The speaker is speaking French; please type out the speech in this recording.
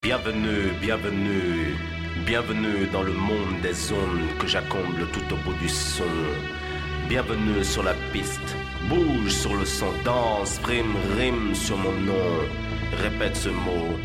Bienvenue, bienvenue, bienvenue dans le monde des ondes que j'accomble tout au bout du son. Bienvenue sur la piste, bouge sur le son, danse, prime, rime sur mon nom. Répète ce mot,